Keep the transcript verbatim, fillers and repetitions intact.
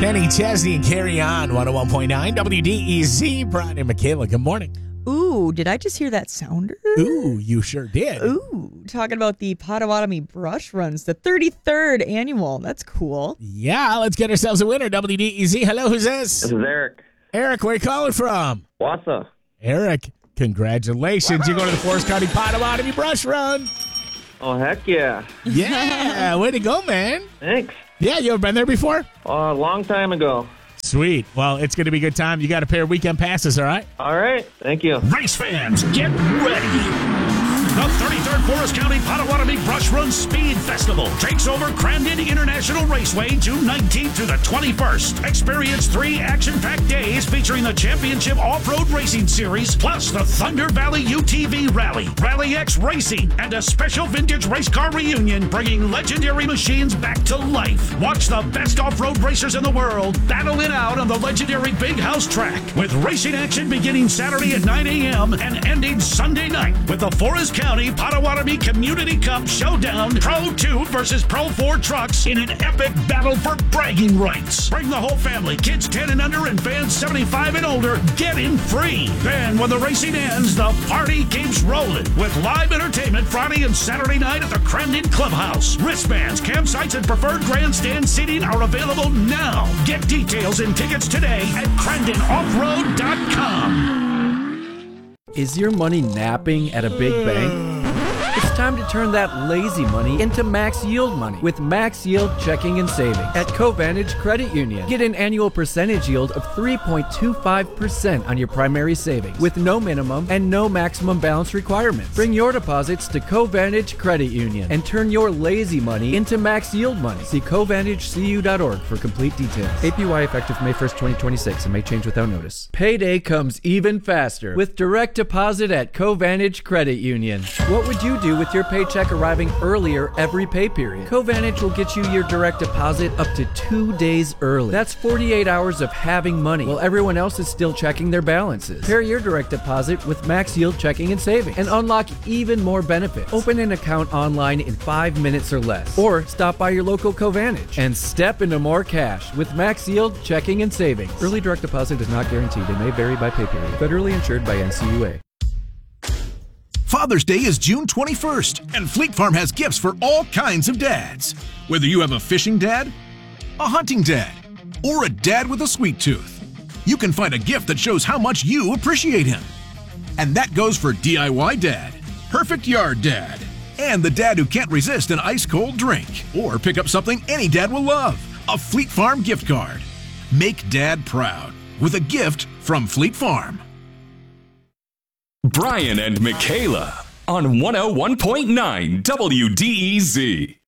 Kenny Chesney and Carry On, one oh one point nine W D E Z. Brian and Michaela, good morning. Ooh, did I just hear that sounder? Ooh, you sure did. Ooh, talking about the Potawatomi Brush Runs, the thirty-third annual. That's cool. Yeah, let's get ourselves a winner. W D E Z, hello, who's this? This is Eric. Eric, where you calling from? Wassa. Eric, congratulations. You go to the Forest County Potawatomi Brush Run. Oh, heck yeah. Yeah, way to go, man. Thanks. Yeah, you ever been there before? Uh, a long time ago. Sweet. Well, it's going to be a good time. You got a pair of weekend passes, all right? All right. Thank you. Race fans, get ready. The thirty-third Forest County Potawatomi Brush Run Speed Festival takes over Crandon International Raceway June nineteenth through the twenty-first. Experience three action-packed days featuring the Championship Off-Road Racing Series, plus the Thunder Valley U T V Rally, Rally X Racing, and a special vintage race car reunion bringing legendary machines back to life. Watch the best off-road racers in the world battle it out on the legendary Big House track, with racing action beginning Saturday at nine a.m. and ending Sunday night with the Forest County Potawatomi Community Cup Showdown Pro two versus Pro four trucks in an epic battle for bragging rights. Bring the whole family, kids ten and under and fans seventy-five and older, get in free. Then when the racing ends, the party keeps rolling with live entertainment Friday and Saturday night at the Crandon Clubhouse. Wristbands, campsites, and preferred grandstand seating are available now. Get details and tickets today at crandon off road dot com. Is your money napping at a big bank? It's time to turn that lazy money into max yield money with Max Yield Checking and Savings at Covantage Credit Union. Get an annual percentage yield of three point two five percent on your primary savings with no minimum and no maximum balance requirements. Bring your deposits to Covantage Credit Union and turn your lazy money into max yield money. See covantage c u dot org for complete details. A P Y effective May first, twenty twenty-six and may change without notice. Payday comes even faster with direct deposit at Covantage Credit Union. What would you do with your paycheck arriving earlier every pay period? Covantage will get you your direct deposit up to two days early. That's forty-eight hours of having money while everyone else is still checking their balances. Pair your direct deposit with Max Yield Checking and Savings and unlock even more benefits. Open an account online in five minutes or less, or stop by your local Covantage and step into more cash with Max Yield Checking and Savings. Early direct deposit is not guaranteed and may vary by pay period. Federally insured by N C U A. Father's Day is June twenty-first, and Fleet Farm has gifts for all kinds of dads. Whether you have a fishing dad, a hunting dad, or a dad with a sweet tooth, you can find a gift that shows how much you appreciate him. And that goes for D I Y dad, perfect yard dad, and the dad who can't resist an ice-cold drink. Or pick up something any dad will love, a Fleet Farm gift card. Make dad proud with a gift from Fleet Farm. Brian and Michaela on one oh one point nine W D E Z.